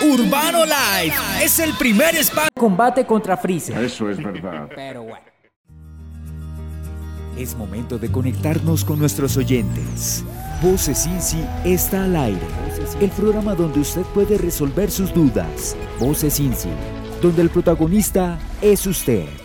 Urbano Live es el primer espacio combate contra Freezer. Eso es verdad. Pero bueno. Es momento de conectarnos con nuestros oyentes. Voces Insi está al aire. El programa donde usted puede resolver sus dudas. Voces Insi, donde el protagonista es usted.